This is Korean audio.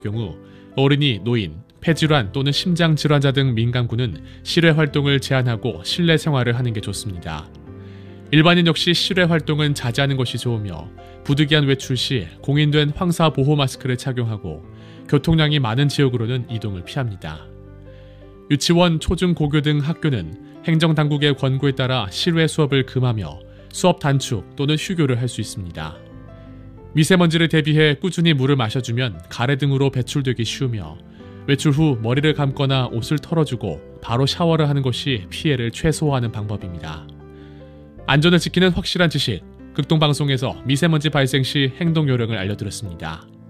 경우 어린이, 노인, 폐질환 또는 심장질환자 등 민간군은 실외 활동을 제한하고 실내 생활을 하는 게 좋습니다. 일반인 역시 실외 활동은 자제하는 것이 좋으며 부득이한 외출 시 공인된 황사 보호 마스크를 착용하고 교통량이 많은 지역으로는 이동을 피합니다. 유치원, 초중, 고교 등 학교는 행정당국의 권고에 따라 실외 수업을 금하며 수업 단축 또는 휴교를 할 수 있습니다. 미세먼지를 대비해 꾸준히 물을 마셔주면 가래 등으로 배출되기 쉬우며 외출 후 머리를 감거나 옷을 털어주고 바로 샤워를 하는 것이 피해를 최소화하는 방법입니다. 안전을 지키는 확실한 지식, 극동방송에서 미세먼지 발생 시 행동 요령을 알려드렸습니다.